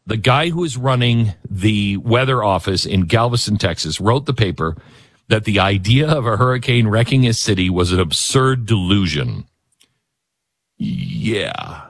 The guy who is running the weather office in Galveston, Texas, wrote the paper that the idea of a hurricane wrecking a city was an absurd delusion. Yeah.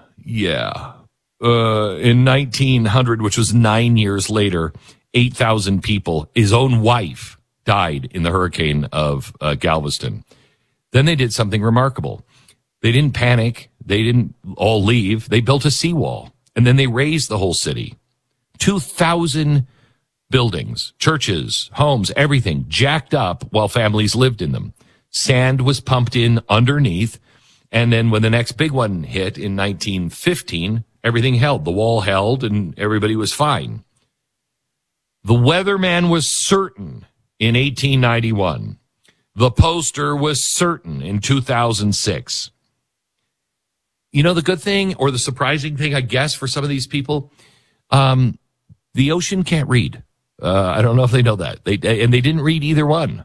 In 1900, which was 9 years later, 8,000 people, his own wife, died in the hurricane of Galveston. Then they did something remarkable. They didn't panic. They didn't all leave. They built a seawall, and then they raised the whole city. 2,000 buildings, churches, homes, everything jacked up while families lived in them. Sand was pumped in underneath, and then when the next big one hit in 1915, everything held. The wall held, and everybody was fine. The weatherman was certain in 1891. The poster was certain in 2006. You know, the good thing or the surprising thing, I guess, for some of these people, the ocean can't read. I don't know if they know that. They didn't read either one.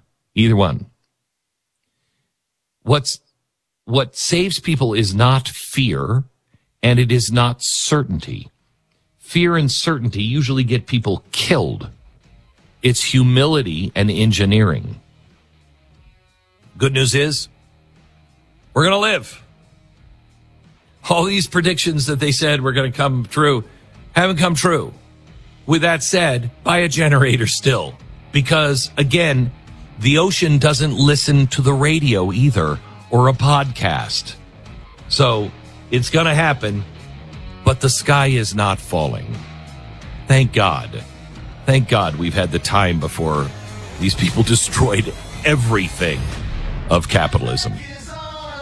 What saves people is not fear, and it is not certainty. Fear and certainty usually get people killed. It's humility and engineering. Good news is, we're going to live. All these predictions that they said were going to come true haven't come true. With that said, buy a generator still. Because, again, the ocean doesn't listen to the radio either, or a podcast. So, it's going to happen, but the sky is not falling. Thank God. Thank God we've had the time before these people destroyed everything of capitalism.